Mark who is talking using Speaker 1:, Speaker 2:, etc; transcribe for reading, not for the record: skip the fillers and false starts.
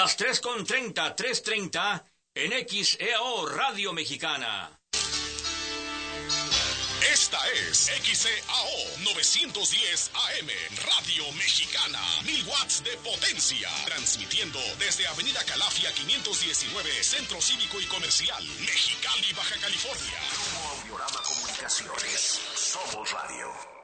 Speaker 1: las 3:30, 3:30 en XEO Radio Mexicana.
Speaker 2: Esta es XEAO 910 AM, Radio Mexicana, 1000 watts de potencia, transmitiendo desde Avenida Calafia 519, Centro Cívico y Comercial, Mexicali, Baja California.
Speaker 3: Grupo Audiorama Comunicaciones, Somos Radio.